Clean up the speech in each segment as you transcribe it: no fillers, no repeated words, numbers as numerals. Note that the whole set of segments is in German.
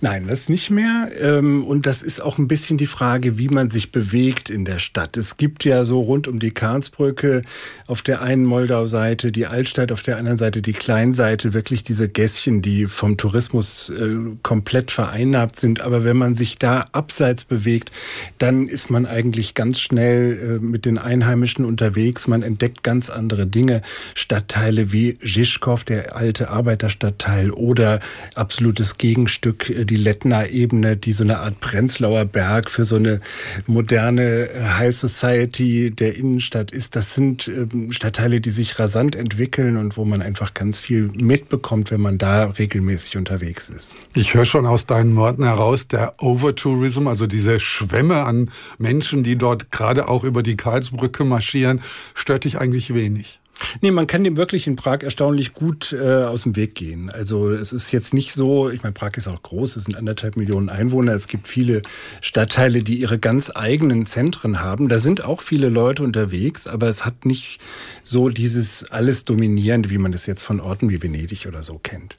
Nein, das nicht mehr. Und das ist auch ein bisschen die Frage, wie man sich bewegt in der Stadt. Es gibt ja so rund um die Karlsbrücke auf der einen Moldau-Seite, die Altstadt, auf der anderen Seite die Kleinseite, wirklich diese Gässchen, die vom Tourismus komplett vereinnahmt sind. Aber wenn man sich da abseits bewegt, dann ist man eigentlich ganz schnell mit den Einheimischen unterwegs. Man entdeckt ganz andere Dinge. Stadtteile wie Žižkov, der alte Arbeiterstadtteil, oder absolutes Gegenstück, die Lettner Ebene, die so eine Art Prenzlauer Berg für so eine moderne High Society der Innenstadt ist. Das sind Stadtteile, die sich rasant entwickeln und wo man einfach ganz viel mitbekommt, wenn man da regelmäßig unterwegs ist. Ich höre schon aus deinen Worten heraus, der Overtourism, also diese Schwämme an Menschen, die dort gerade auch über die Karlsbrücke marschieren, stört dich eigentlich wenig. Nee, man kann dem wirklich in Prag erstaunlich gut aus dem Weg gehen. Also es ist jetzt nicht so, ich meine, Prag ist auch groß, es sind 1,5 Millionen Einwohner, es gibt viele Stadtteile, die ihre ganz eigenen Zentren haben. Da sind auch viele Leute unterwegs, aber es hat nicht so dieses alles Dominierende, wie man das jetzt von Orten wie Venedig oder so kennt.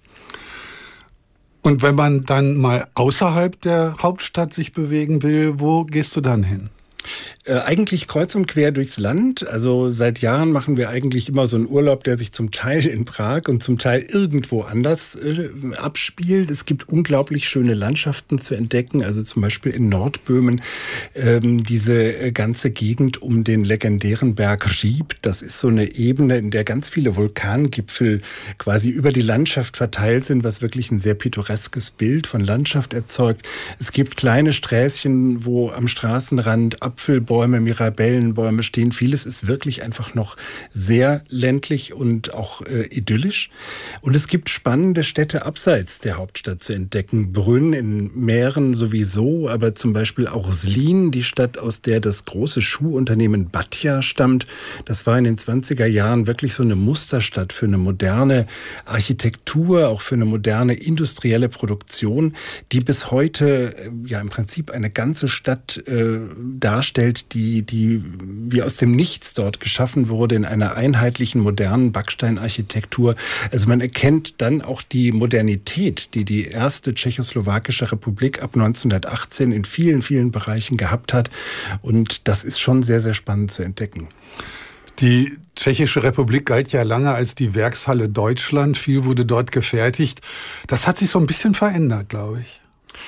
Und wenn man dann mal außerhalb der Hauptstadt sich bewegen will, wo gehst du dann hin? Eigentlich kreuz und quer durchs Land. Also seit Jahren machen wir eigentlich immer so einen Urlaub, der sich zum Teil in Prag und zum Teil irgendwo anders abspielt. Es gibt unglaublich schöne Landschaften zu entdecken. Also zum Beispiel in Nordböhmen diese ganze Gegend um den legendären Berg Říp. Das ist so eine Ebene, in der ganz viele Vulkangipfel quasi über die Landschaft verteilt sind, was wirklich ein sehr pittoreskes Bild von Landschaft erzeugt. Es gibt kleine Sträßchen, wo am Straßenrand Apfelbäume, Mirabellenbäume stehen. Vieles ist wirklich einfach noch sehr ländlich und auch idyllisch. Und es gibt spannende Städte abseits der Hauptstadt zu entdecken. Brünn in Mähren sowieso, aber zum Beispiel auch Zlín, die Stadt, aus der das große Schuhunternehmen Batia stammt. Das war in den 20er Jahren wirklich so eine Musterstadt für eine moderne Architektur, auch für eine moderne industrielle Produktion, die bis heute ja im Prinzip eine ganze Stadt darstellt, die wie aus dem Nichts dort geschaffen wurde in einer einheitlichen, modernen Backsteinarchitektur. Also man erkennt dann auch die Modernität, die die erste tschechoslowakische Republik ab 1918 in vielen, vielen Bereichen gehabt hat. Und das ist schon sehr, sehr spannend zu entdecken. Die Tschechische Republik galt ja lange als die Werkshalle Deutschland. Viel wurde dort gefertigt. Das hat sich so ein bisschen verändert, glaube ich.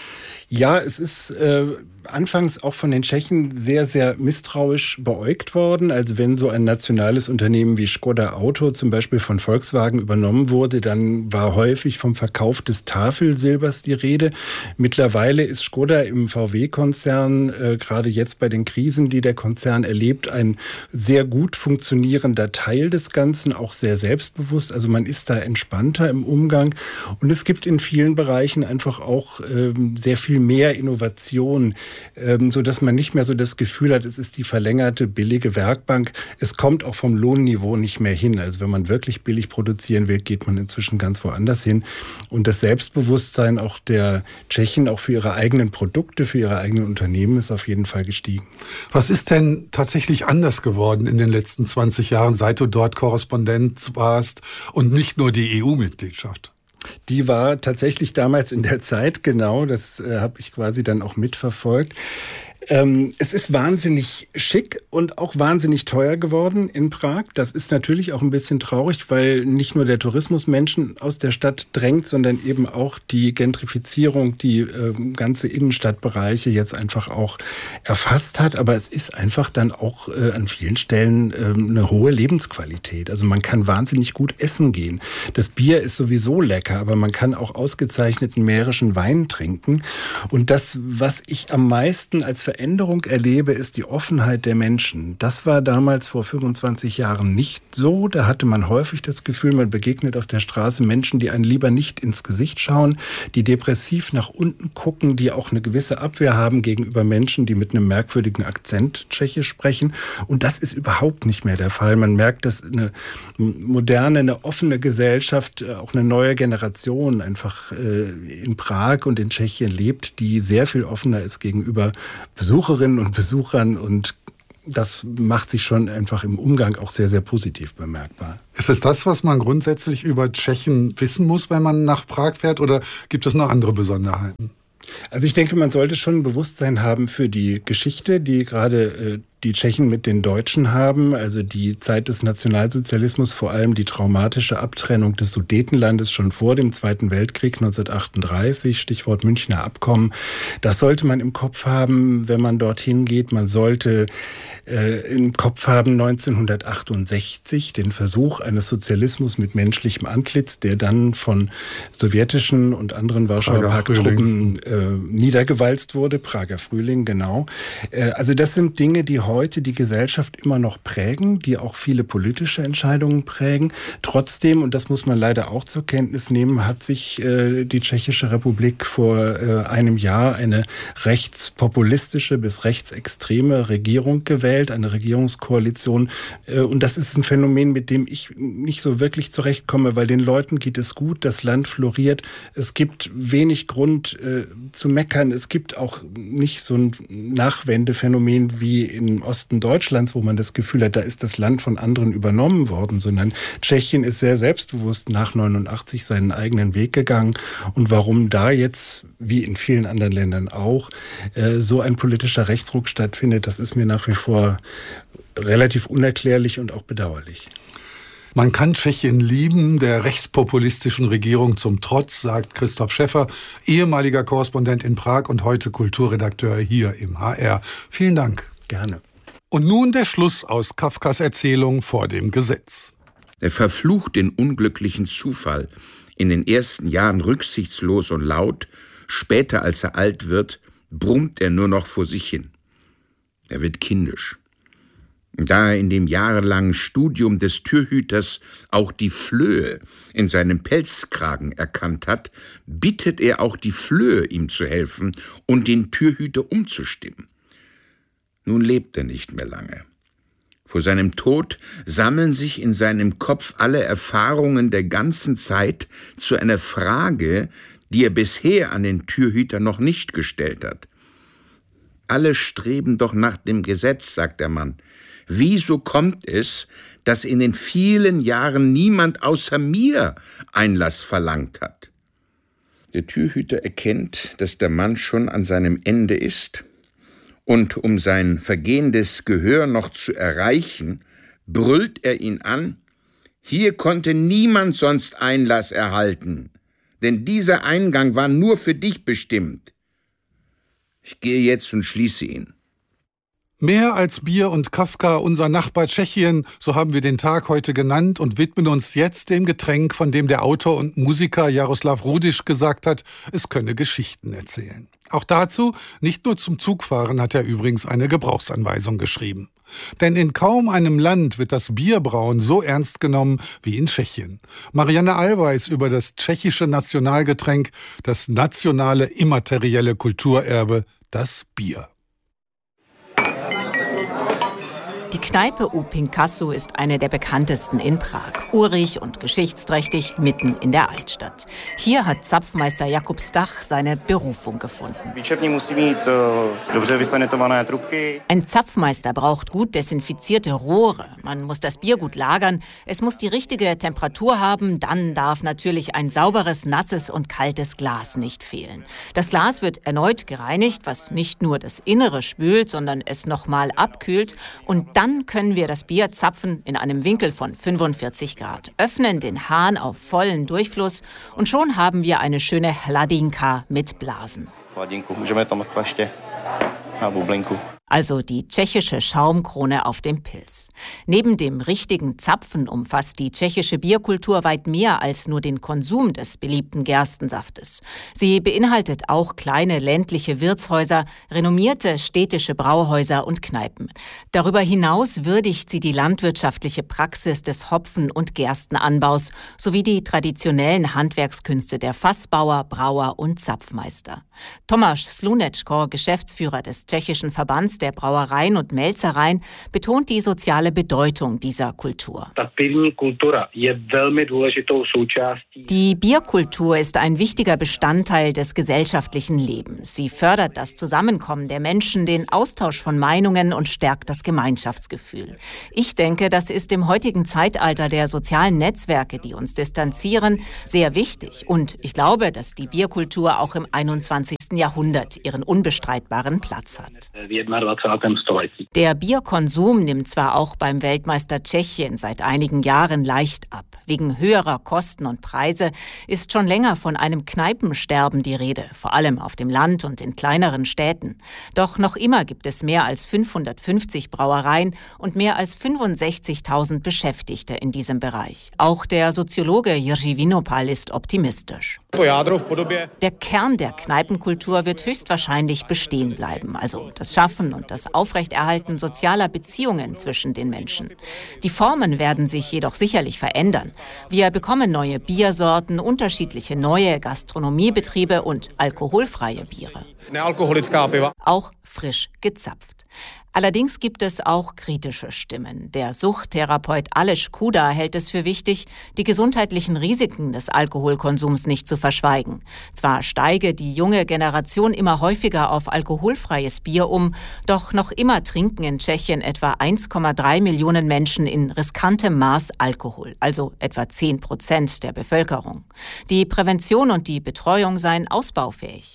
Ja, es ist anfangs auch von den Tschechen sehr, sehr misstrauisch beäugt worden. Also wenn so ein nationales Unternehmen wie Škoda Auto zum Beispiel von Volkswagen übernommen wurde, dann war häufig vom Verkauf des Tafelsilbers die Rede. Mittlerweile ist Škoda im VW-Konzern, gerade jetzt bei den Krisen, die der Konzern erlebt, ein sehr gut funktionierender Teil des Ganzen, auch sehr selbstbewusst. Also man ist da entspannter im Umgang. Und es gibt in vielen Bereichen einfach auch sehr viel mehr Innovation, so dass man nicht mehr so das Gefühl hat, es ist die verlängerte billige Werkbank. Es kommt auch vom Lohnniveau nicht mehr hin. Also wenn man wirklich billig produzieren will, geht man inzwischen ganz woanders hin. Und das Selbstbewusstsein auch der Tschechen, auch für ihre eigenen Produkte, für ihre eigenen Unternehmen, ist auf jeden Fall gestiegen. Was ist denn tatsächlich anders geworden in den letzten 20 Jahren, seit du dort Korrespondent warst und nicht nur die EU-Mitgliedschaft? Die war tatsächlich damals in der Zeit, genau, das habe ich quasi dann auch mitverfolgt. Es ist wahnsinnig schick und auch wahnsinnig teuer geworden in Prag. Das ist natürlich auch ein bisschen traurig, weil nicht nur der Tourismus Menschen aus der Stadt drängt, sondern eben auch die Gentrifizierung, die ganze Innenstadtbereiche jetzt einfach auch erfasst hat. Aber es ist einfach dann auch an vielen Stellen eine hohe Lebensqualität. Also man kann wahnsinnig gut essen gehen. Das Bier ist sowieso lecker, aber man kann auch ausgezeichneten mährischen Wein trinken. Und das, was ich am meisten als Veränderung erlebe, ist die Offenheit der Menschen. Das war damals vor 25 Jahren nicht so. Da hatte man häufig das Gefühl, man begegnet auf der Straße Menschen, die einen lieber nicht ins Gesicht schauen, die depressiv nach unten gucken, die auch eine gewisse Abwehr haben gegenüber Menschen, die mit einem merkwürdigen Akzent Tschechisch sprechen. Und das ist überhaupt nicht mehr der Fall. Man merkt, dass eine moderne, eine offene Gesellschaft, auch eine neue Generation einfach in Prag und in Tschechien lebt, die sehr viel offener ist gegenüber Besucherinnen und Besuchern, und das macht sich schon einfach im Umgang auch sehr, sehr positiv bemerkbar. Ist es das, was man grundsätzlich über Tschechen wissen muss, wenn man nach Prag fährt, oder gibt es noch andere Besonderheiten? Also ich denke, man sollte schon ein Bewusstsein haben für die Geschichte, die gerade die Tschechen mit den Deutschen haben, also die Zeit des Nationalsozialismus, vor allem die traumatische Abtrennung des Sudetenlandes schon vor dem Zweiten Weltkrieg 1938, Stichwort Münchner Abkommen. Das sollte man im Kopf haben, wenn man dorthin geht. Man sollte im Kopf haben 1968, den Versuch eines Sozialismus mit menschlichem Antlitz, der dann von sowjetischen und anderen Warschauer Pakttruppen niedergewalzt wurde. Prager Frühling, genau. Also das sind Dinge, die heute die Gesellschaft immer noch prägen, die auch viele politische Entscheidungen prägen. Trotzdem, und das muss man leider auch zur Kenntnis nehmen, hat sich die Tschechische Republik vor einem Jahr eine rechtspopulistische bis rechtsextreme Regierung gewählt, eine Regierungskoalition. Und das ist ein Phänomen, mit dem ich nicht so wirklich zurechtkomme, weil den Leuten geht es gut, das Land floriert. Es gibt wenig Grund zu meckern. Es gibt auch nicht so ein Nachwendephänomen wie im Osten Deutschlands, wo man das Gefühl hat, da ist das Land von anderen übernommen worden, sondern Tschechien ist sehr selbstbewusst nach 89 seinen eigenen Weg gegangen. Und warum da jetzt, wie in vielen anderen Ländern auch, so ein politischer Rechtsruck stattfindet, das ist mir nach wie vor relativ unerklärlich und auch bedauerlich. Man kann Tschechien lieben, der rechtspopulistischen Regierung zum Trotz, sagt Christoph Schäffer, ehemaliger Korrespondent in Prag und heute Kulturredakteur hier im HR. Vielen Dank. Gerne. Und nun der Schluss aus Kafkas Erzählung Vor dem Gesetz. Er verflucht den unglücklichen Zufall, in den ersten Jahren rücksichtslos und laut, später als er alt wird, brummt er nur noch vor sich hin. Er wird kindisch. Da er in dem jahrelangen Studium des Türhüters auch die Flöhe in seinem Pelzkragen erkannt hat, bittet er auch die Flöhe, ihm zu helfen und den Türhüter umzustimmen. Nun lebt er nicht mehr lange. Vor seinem Tod sammeln sich in seinem Kopf alle Erfahrungen der ganzen Zeit zu einer Frage, die er bisher an den Türhüter noch nicht gestellt hat. Alle streben doch nach dem Gesetz, sagt der Mann. Wieso kommt es, dass in den vielen Jahren niemand außer mir Einlass verlangt hat? Der Türhüter erkennt, dass der Mann schon an seinem Ende ist, und um sein vergehendes Gehör noch zu erreichen, brüllt er ihn an: Hier konnte niemand sonst Einlass erhalten, denn dieser Eingang war nur für dich bestimmt. Ich gehe jetzt und schließe ihn. Mehr als Bier und Kafka, unser Nachbar Tschechien, so haben wir den Tag heute genannt und widmen uns jetzt dem Getränk, von dem der Autor und Musiker Jaroslav Rudisch gesagt hat, es könne Geschichten erzählen. Auch dazu, nicht nur zum Zugfahren, hat er übrigens eine Gebrauchsanweisung geschrieben. Denn in kaum einem Land wird das Bierbrauen so ernst genommen wie in Tschechien. Marianne Allweis über das tschechische Nationalgetränk, das nationale immaterielle Kulturerbe, das Bier. Die Kneipe U Pinkasso ist eine der bekanntesten in Prag. Urig und geschichtsträchtig mitten in der Altstadt. Hier hat Zapfmeister Jakub Stach seine Berufung gefunden. Ein Zapfmeister braucht gut desinfizierte Rohre. Man muss das Bier gut lagern. Es muss die richtige Temperatur haben. Dann darf natürlich ein sauberes, nasses und kaltes Glas nicht fehlen. Das Glas wird erneut gereinigt, was nicht nur das Innere spült, sondern es nochmal abkühlt. Und dann können wir das Bier zapfen in einem Winkel von 45 Grad, öffnen den Hahn auf vollen Durchfluss und schon haben wir eine schöne Hladinka mit Blasen. Also die tschechische Schaumkrone auf dem Pilz. Neben dem richtigen Zapfen umfasst die tschechische Bierkultur weit mehr als nur den Konsum des beliebten Gerstensaftes. Sie beinhaltet auch kleine ländliche Wirtshäuser, renommierte städtische Brauhäuser und Kneipen. Darüber hinaus würdigt sie die landwirtschaftliche Praxis des Hopfen- und Gerstenanbaus sowie die traditionellen Handwerkskünste der Fassbauer, Brauer und Zapfmeister. Tomáš Slunečko, Geschäftsführer des tschechischen Verbands der Brauereien und Melzereien, betont die soziale Bedeutung dieser Kultur. Die Bierkultur ist ein wichtiger Bestandteil des gesellschaftlichen Lebens. Sie fördert das Zusammenkommen der Menschen, den Austausch von Meinungen und stärkt das Gemeinschaftsgefühl. Ich denke, das ist im heutigen Zeitalter der sozialen Netzwerke, die uns distanzieren, sehr wichtig. Und ich glaube, dass die Bierkultur auch im 21. 20. Jahrhundert ihren unbestreitbaren Platz hat. Der Bierkonsum nimmt zwar auch beim Weltmeister Tschechien seit einigen Jahren leicht ab. Wegen höherer Kosten und Preise ist schon länger von einem Kneipensterben die Rede, vor allem auf dem Land und in kleineren Städten. Doch noch immer gibt es mehr als 550 Brauereien und mehr als 65.000 Beschäftigte in diesem Bereich. Auch der Soziologe Jiří Vinopal ist optimistisch. Der Kern der Kneipenkultur wird höchstwahrscheinlich bestehen bleiben, also das Schaffen und das Aufrechterhalten sozialer Beziehungen zwischen den Menschen. Die Formen werden sich jedoch sicherlich verändern. Wir bekommen neue Biersorten, unterschiedliche neue Gastronomiebetriebe und alkoholfreie Biere. Auch frisch gezapft. Allerdings gibt es auch kritische Stimmen. Der Suchttherapeut Aleš Kuda hält es für wichtig, die gesundheitlichen Risiken des Alkoholkonsums nicht zu verschweigen. Zwar steige die junge Generation immer häufiger auf alkoholfreies Bier um, doch noch immer trinken in Tschechien etwa 1,3 Millionen Menschen in riskantem Maß Alkohol, also etwa 10% der Bevölkerung. Die Prävention und die Betreuung seien ausbaufähig.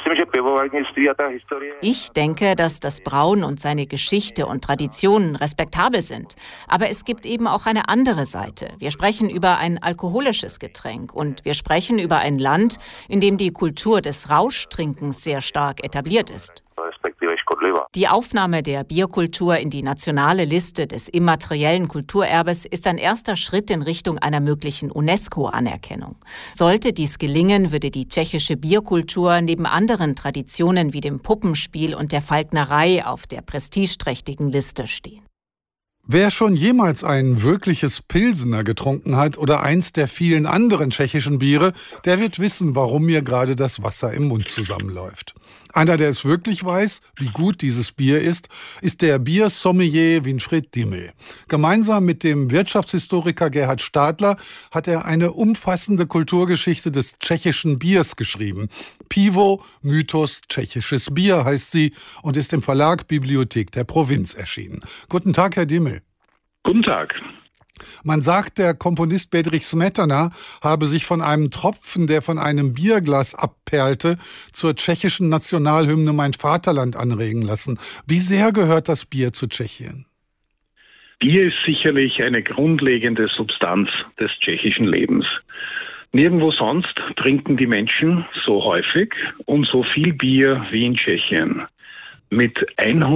Ich denke, dass das Brauen und seine Geschichte und Traditionen respektabel sind. Aber es gibt eben auch eine andere Seite. Wir sprechen über ein alkoholisches Getränk und wir sprechen über ein Land, in dem die Kultur des Rauschtrinkens sehr stark etabliert ist. Die Aufnahme der Bierkultur in die nationale Liste des immateriellen Kulturerbes ist ein erster Schritt in Richtung einer möglichen UNESCO-Anerkennung. Sollte dies gelingen, würde die tschechische Bierkultur neben anderen Traditionen wie dem Puppenspiel und der Falknerei auf der prestigeträchtigen Liste stehen. Wer schon jemals ein wirkliches Pilsener getrunken hat oder eins der vielen anderen tschechischen Biere, der wird wissen, warum mir gerade das Wasser im Mund zusammenläuft. Einer, der es wirklich weiß, wie gut dieses Bier ist der Biersommelier Winfried Dimmel. Gemeinsam mit dem Wirtschaftshistoriker Gerhard Stadler hat er eine umfassende Kulturgeschichte des tschechischen Biers geschrieben. Pivo, Mythos, tschechisches Bier heißt sie und ist im Verlag Bibliothek der Provinz erschienen. Guten Tag, Herr Dimmel. Guten Tag. Man sagt, der Komponist Bedřich Smetana habe sich von einem Tropfen, der von einem Bierglas abperlte, zur tschechischen Nationalhymne Mein Vaterland anregen lassen. Wie sehr gehört das Bier zu Tschechien? Bier ist sicherlich eine grundlegende Substanz des tschechischen Lebens. Nirgendwo sonst trinken die Menschen so häufig und so viel Bier wie in Tschechien. Mit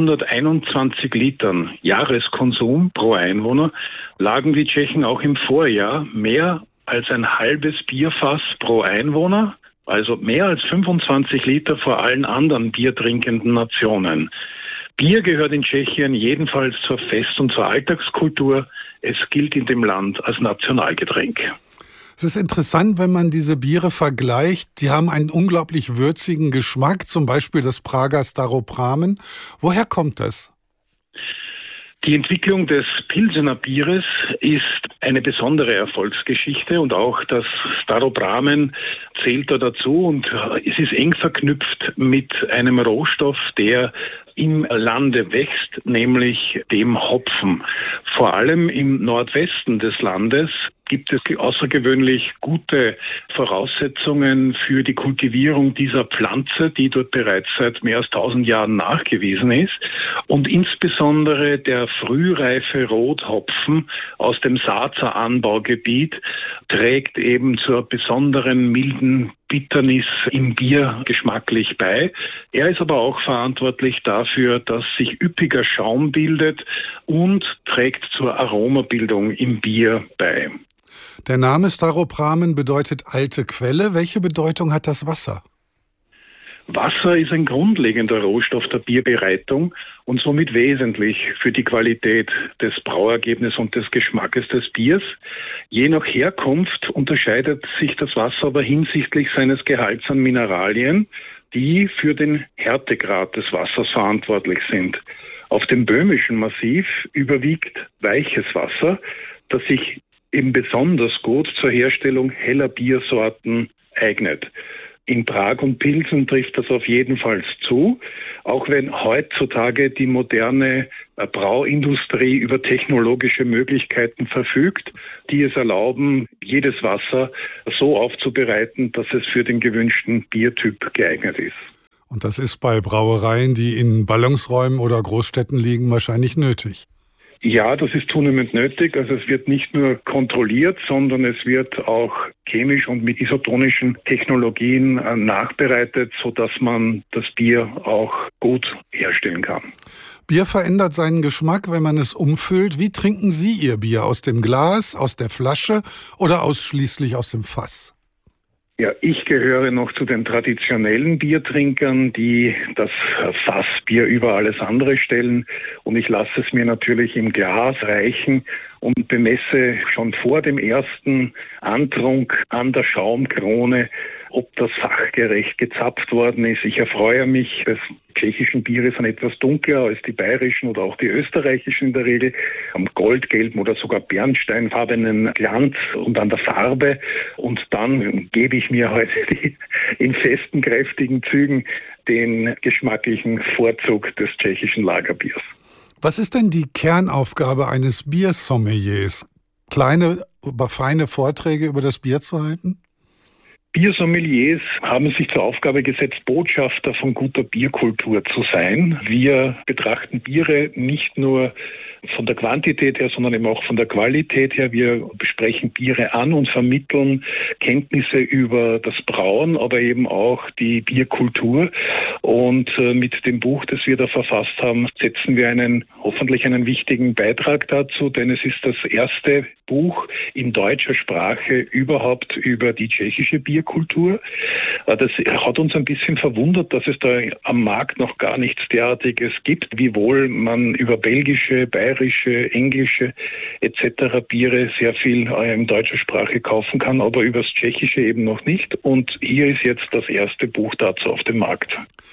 121 Litern Jahreskonsum pro Einwohner lagen die Tschechen auch im Vorjahr mehr als ein halbes Bierfass pro Einwohner, also mehr als 25 Liter vor allen anderen biertrinkenden Nationen. Bier gehört in Tschechien jedenfalls zur Fest- und zur Alltagskultur. Es gilt in dem Land als Nationalgetränk. Es ist interessant, wenn man diese Biere vergleicht. Die haben einen unglaublich würzigen Geschmack, zum Beispiel das Prager Staropramen. Woher kommt das? Die Entwicklung des Pilsener Bieres ist eine besondere Erfolgsgeschichte und auch das Staropramen zählt da dazu und es ist eng verknüpft mit einem Rohstoff, der im Lande wächst, nämlich dem Hopfen. Vor allem im Nordwesten des Landes gibt es außergewöhnlich gute Voraussetzungen für die Kultivierung dieser Pflanze, die dort bereits seit mehr als 1000 Jahren nachgewiesen ist. Und insbesondere der frühreife Rothopfen aus dem Saazer Anbaugebiet trägt eben zur besonderen milden Bitternis im Bier geschmacklich bei. Er ist aber auch verantwortlich dafür, dass sich üppiger Schaum bildet und trägt zur Aromabildung im Bier bei. Der Name Staropramen bedeutet alte Quelle. Welche Bedeutung hat das Wasser? Wasser ist ein grundlegender Rohstoff der Bierbereitung und somit wesentlich für die Qualität des Brauergebnisses und des Geschmackes des Biers. Je nach Herkunft unterscheidet sich das Wasser aber hinsichtlich seines Gehalts an Mineralien, die für den Härtegrad des Wassers verantwortlich sind. Auf dem böhmischen Massiv überwiegt weiches Wasser, das sich eben besonders gut zur Herstellung heller Biersorten eignet. In Prag und Pilsen trifft das auf jeden Fall zu, auch wenn heutzutage die moderne Brauindustrie über technologische Möglichkeiten verfügt, die es erlauben, jedes Wasser so aufzubereiten, dass es für den gewünschten Biertyp geeignet ist. Und das ist bei Brauereien, die in Ballungsräumen oder Großstädten liegen, wahrscheinlich nötig. Ja, das ist zunehmend nötig. Also es wird nicht nur kontrolliert, sondern es wird auch chemisch und mit isotonischen Technologien nachbereitet, sodass man das Bier auch gut herstellen kann. Bier verändert seinen Geschmack, wenn man es umfüllt. Wie trinken Sie Ihr Bier? Aus dem Glas, aus der Flasche oder ausschließlich aus dem Fass? Ja, ich gehöre noch zu den traditionellen Biertrinkern, die das Fassbier über alles andere stellen. Und ich lasse es mir natürlich im Glas reichen und bemesse schon vor dem ersten Antrunk an der Schaumkrone, ob das sachgerecht gezapft worden ist. Ich erfreue mich des tschechischen Biere sind etwas dunkler als die bayerischen oder auch die österreichischen in der Regel, am goldgelben oder sogar bernsteinfarbenen Glanz und an der Farbe. Und dann gebe ich mir heute in festen, kräftigen Zügen den geschmacklichen Vorzug des tschechischen Lagerbiers. Was ist denn die Kernaufgabe eines Biersommeliers? Kleine, aber feine Vorträge über das Bier zu halten? Biersommeliers haben sich zur Aufgabe gesetzt, Botschafter von guter Bierkultur zu sein. Wir betrachten Biere nicht nur von der Quantität her, sondern eben auch von der Qualität her. Wir besprechen Biere an und vermitteln Kenntnisse über das Brauen, aber eben auch die Bierkultur. Und mit dem Buch, das wir da verfasst haben, setzen wir hoffentlich einen wichtigen Beitrag dazu, denn es ist das erste Buch in deutscher Sprache überhaupt über die tschechische Bierkultur. Das hat uns ein bisschen verwundert, dass es da am Markt noch gar nichts derartiges gibt, wiewohl man über belgische, bayerische, englische etc. Biere sehr viel in deutscher Sprache kaufen kann, aber über das Tschechische eben noch nicht. Und hier ist jetzt das erste Buch dazu auf dem Markt.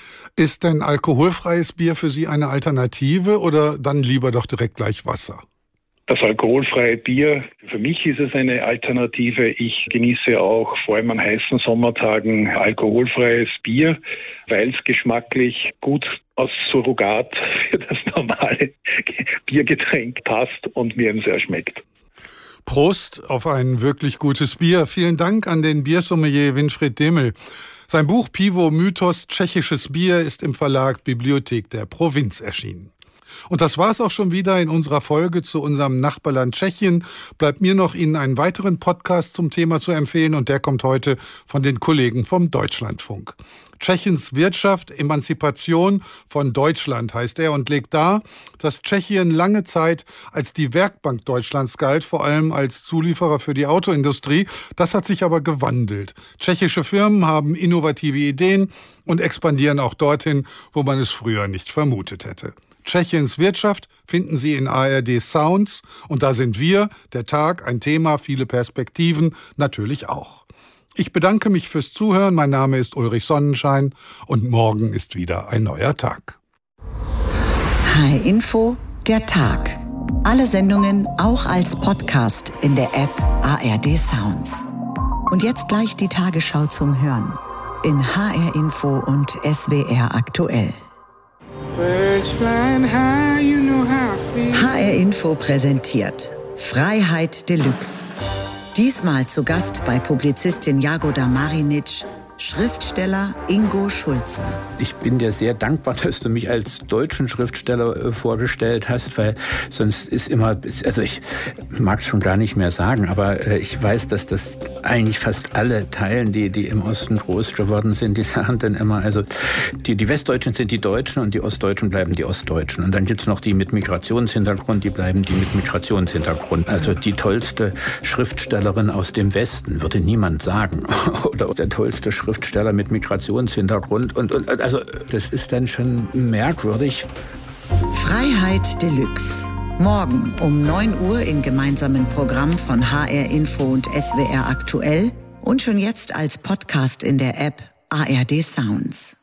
Ist denn alkoholfreies Bier für Sie eine Alternative oder dann lieber doch direkt gleich Wasser? Das alkoholfreie Bier, für mich ist es eine Alternative. Ich genieße auch vor allem an heißen Sommertagen alkoholfreies Bier, weil es geschmacklich gut als Surrogat für das normale Biergetränk passt und mir eben sehr schmeckt. Prost auf ein wirklich gutes Bier. Vielen Dank an den Biersommelier Winfried Demel. Sein Buch Pivo Mythos Tschechisches Bier ist im Verlag Bibliothek der Provinz erschienen. Und das war's auch schon wieder in unserer Folge zu unserem Nachbarland Tschechien. Bleibt mir noch, Ihnen einen weiteren Podcast zum Thema zu empfehlen und der kommt heute von den Kollegen vom Deutschlandfunk. Tschechiens Wirtschaft, Emanzipation von Deutschland heißt er und legt dar, dass Tschechien lange Zeit als die Werkbank Deutschlands galt, vor allem als Zulieferer für die Autoindustrie. Das hat sich aber gewandelt. Tschechische Firmen haben innovative Ideen und expandieren auch dorthin, wo man es früher nicht vermutet hätte. Tschechiens Wirtschaft finden Sie in ARD Sounds und da sind wir, der Tag, ein Thema, viele Perspektiven, natürlich auch. Ich bedanke mich fürs Zuhören, mein Name ist Ulrich Sonnenschein und morgen ist wieder ein neuer Tag. HR Info, der Tag. Alle Sendungen auch als Podcast in der App ARD Sounds. Und jetzt gleich die Tagesschau zum Hören in HR Info und SWR aktuell. HR Info präsentiert Freiheit Deluxe. Diesmal zu Gast bei Publizistin Jagoda Marinic, Schriftsteller Ingo Schulze. Ich bin dir sehr dankbar, dass du mich als deutschen Schriftsteller vorgestellt hast, weil sonst ist immer, also ich mag es schon gar nicht mehr sagen, aber ich weiß, dass das eigentlich fast alle teilen, die im Osten groß geworden sind, die sagen dann immer, also die Westdeutschen sind die Deutschen und die Ostdeutschen bleiben die Ostdeutschen. Und dann gibt's noch die mit Migrationshintergrund, die bleiben die mit Migrationshintergrund. Also die tollste Schriftstellerin aus dem Westen, würde niemand sagen. Oder der tollste Schriftsteller mit Migrationshintergrund. Und also das ist dann schon merkwürdig. Freiheit Deluxe. Morgen um 9 Uhr im gemeinsamen Programm von HR Info und SWR aktuell und schon jetzt als Podcast in der App ARD Sounds.